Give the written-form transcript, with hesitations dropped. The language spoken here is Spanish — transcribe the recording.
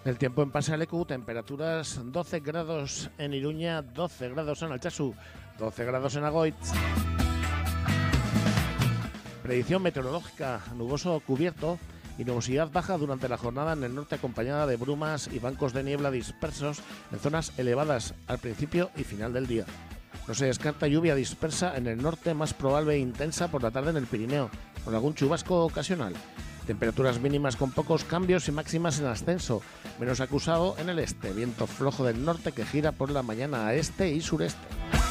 El tiempo en Pasalecu, temperaturas 12 grados en Iruña, 12 grados en Altsasu, 12 grados en Agoitz. Predicción meteorológica, nuboso cubierto y nubosidad baja durante la jornada en el norte acompañada de brumas y bancos de niebla dispersos en zonas elevadas al principio y final del día. No se descarta lluvia dispersa en el norte, más probable e intensa por la tarde en el Pirineo, con algún chubasco ocasional. Temperaturas mínimas con pocos cambios y máximas en ascenso, menos acusado en el este, viento flojo del norte que gira por la mañana a este y sureste.